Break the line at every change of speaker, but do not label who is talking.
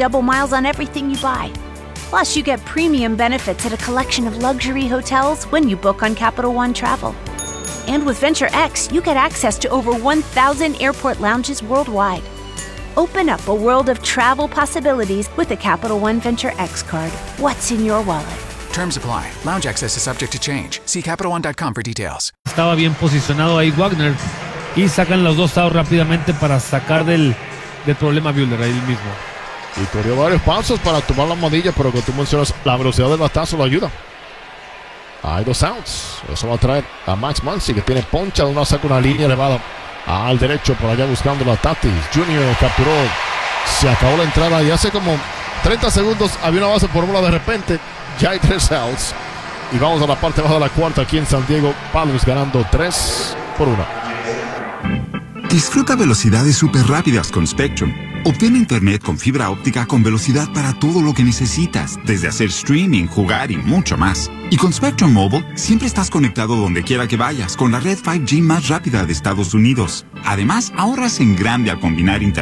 double miles on everything you buy. Plus, you get premium benefits at a collection of luxury hotels when you book on Capital One Travel. And with Venture X, you get access to over 1,000 airport lounges worldwide. Open up a world of travel possibilities with the Capital One Venture X card. What's in your wallet?
Terms apply. Lounge access is subject to change. See CapitalOne.com for details.
Estaba bien posicionado ahí Wagner y sacan los dos outs rápidamente para sacar del problema a Buehler ahí mismo.
Y corrió varios pasos para tomar la manilla, pero que tú mencionas, la velocidad del batazo lo ayuda. Hay 2 outs. Eso va a traer a Max Muncy, que tiene poncha, de una saca una línea elevada al derecho, por allá buscando a Tatis Jr. Capturó. Se acabó la entrada y hace como 30 segundos había una base por bola. De repente ya hay 3 outs. Y vamos a la parte baja de la cuarta aquí en San Diego. Padres ganando 3-1.
Disfruta velocidades súper rápidas con Spectrum. Obtén internet con fibra óptica con velocidad para todo lo que necesitas, desde hacer streaming, jugar y mucho más. Y con Spectrum Mobile, siempre estás conectado donde quiera que vayas, con la red 5G más rápida de Estados Unidos. Además, ahorras en grande al combinar internet